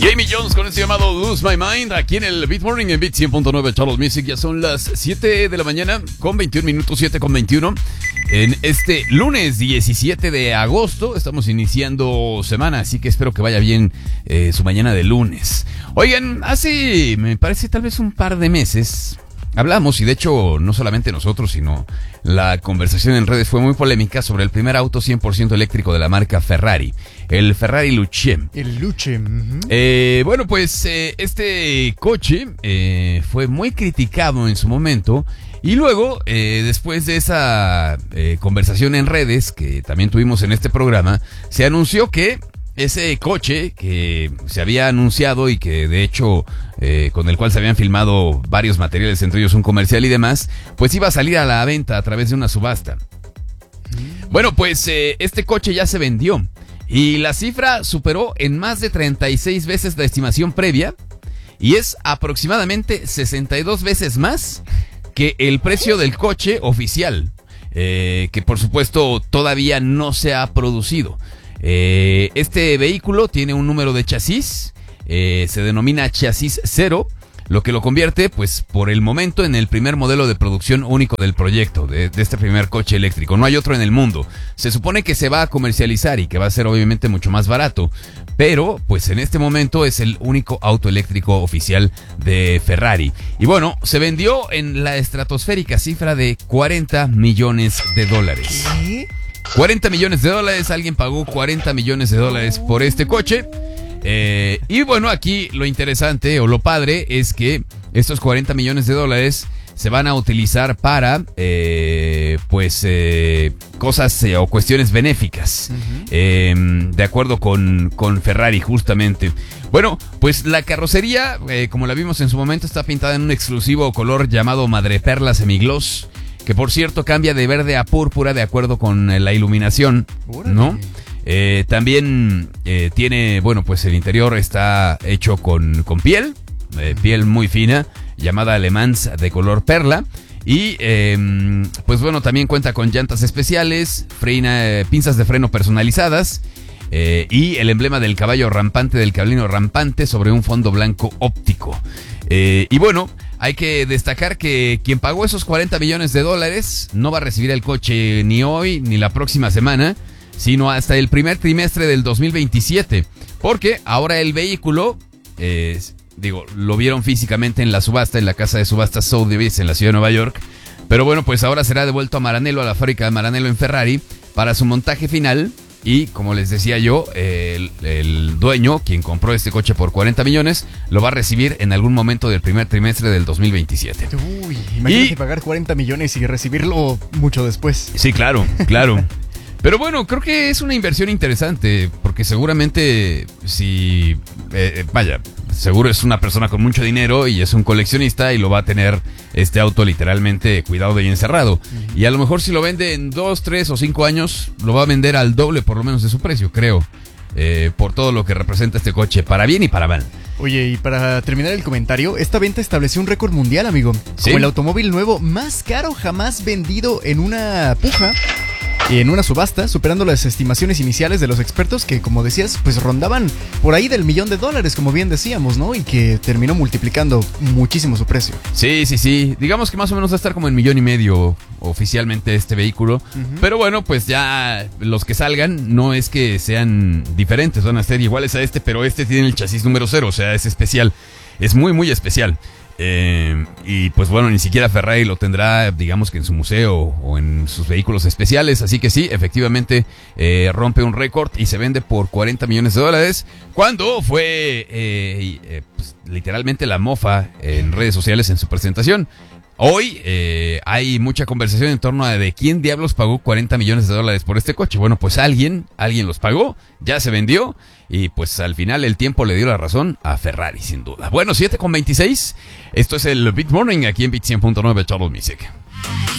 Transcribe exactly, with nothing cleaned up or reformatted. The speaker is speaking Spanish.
Jamie Jones con este llamado Lose My Mind, aquí en el Beat Morning en Beat cien punto nueve Charles Music. Ya son las siete de la mañana con veintiún minutos, siete con veintiuno. En este lunes diecisiete de agosto estamos iniciando semana, así que espero que vaya bien eh, su mañana de lunes. Oigan, hace, me parece tal vez un par de meses, hablamos, y de hecho no solamente nosotros, sino la conversación en redes fue muy polémica sobre el primer auto cien por ciento eléctrico de la marca Ferrari, el Ferrari Luce. El Luce. Uh-huh. Eh, bueno, pues eh, este coche eh, fue muy criticado en su momento. Y luego, eh, después de esa eh, conversación en redes que también tuvimos en este programa, se anunció que ese coche que se había anunciado y que de hecho eh, con el cual se habían filmado varios materiales, entre ellos un comercial y demás, pues iba a salir a la venta a través de una subasta. Bueno, pues eh, este coche ya se vendió y la cifra superó en más de treinta y seis veces la estimación previa y es aproximadamente sesenta y dos veces más que el precio del coche oficial, eh, que por supuesto todavía no se ha producido. Eh, este vehículo tiene un número de chasis, eh, se denomina chasis cero, lo que lo convierte, pues, por el momento en el primer modelo de producción único del proyecto, de, de este primer coche eléctrico. No hay otro en el mundo. Se supone que se va a comercializar y que va a ser obviamente mucho más barato, pero, pues, en este momento es el único auto eléctrico oficial de Ferrari. Y bueno, se vendió en la estratosférica cifra de cuarenta millones de dólares. ¿Qué? cuarenta millones de dólares, alguien pagó cuarenta millones de dólares por este coche. Eh, y bueno, aquí lo interesante o lo padre es que estos cuarenta millones de dólares se van a utilizar para, eh, pues, eh, cosas eh, o cuestiones benéficas, uh-huh. eh, de acuerdo con, con Ferrari justamente. Bueno, pues la carrocería, eh, como la vimos en su momento, está pintada en un exclusivo color llamado madreperla semigloss, que por cierto cambia de verde a púrpura de acuerdo con la iluminación, ¿no? Eh, también eh, tiene, bueno, pues el interior está hecho con, con piel, eh, piel muy fina, llamada alemans de color perla. Y eh, pues bueno, también cuenta con llantas especiales, frena, eh, pinzas de freno personalizadas eh, y el emblema del caballo rampante, del cabalino rampante sobre un fondo blanco óptico. Eh, y bueno, hay que destacar que quien pagó esos cuarenta millones de dólares no va a recibir el coche ni hoy ni la próxima semana, sino hasta el primer trimestre del dos mil veintisiete, porque ahora el vehículo, eh, digo, lo vieron físicamente en la subasta, en la casa de subastas Sotheby's en la ciudad de Nueva York, pero bueno, pues ahora será devuelto a Maranello, a la fábrica de Maranello en Ferrari, para su montaje final. Y como les decía yo, el, el dueño, quien compró este coche por cuarenta millones, lo va a recibir en algún momento del primer trimestre del dos mil veintisiete. Uy, imagínate y, pagar cuarenta millones y recibirlo mucho después. Sí, claro, claro. Pero bueno, creo que es una inversión interesante, porque seguramente si, eh, vaya, seguro es una persona con mucho dinero y es un coleccionista y lo va a tener este auto literalmente cuidado y encerrado. Uh-huh. Y a lo mejor si lo vende en dos, tres o cinco años, lo va a vender al doble por lo menos de su precio, creo, eh, por todo lo que representa este coche, para bien y para mal. Oye, y para terminar el comentario, esta venta estableció un récord mundial, amigo. ¿Sí? Como el automóvil nuevo más caro jamás vendido en una puja y en una subasta, superando las estimaciones iniciales de los expertos que, como decías, pues rondaban por ahí del millón de dólares, como bien decíamos, ¿no? Y que terminó multiplicando muchísimo su precio. Sí, sí, sí. Digamos que más o menos va a estar como en millón y medio oficialmente este vehículo. Uh-huh. Pero bueno, pues ya los que salgan no es que sean diferentes, van a ser iguales a este, pero este tiene el chasis número cero, o sea, es especial. Es muy, muy especial. Eh, y pues bueno, ni siquiera Ferrari lo tendrá, digamos que en su museo o en sus vehículos especiales, así que sí, efectivamente eh, rompe un récord y se vende por cuarenta millones de dólares, cuando fue eh, eh, pues, literalmente la mofa en redes sociales en su presentación. Hoy eh, hay mucha conversación en torno a de quién diablos pagó cuarenta millones de dólares por este coche. Bueno, pues alguien, alguien los pagó, ya se vendió y pues al final el tiempo le dio la razón a Ferrari, sin duda. Bueno, siete con veintiséis, esto es el Beat Morning aquí en Beat cien punto nueve Charles Music.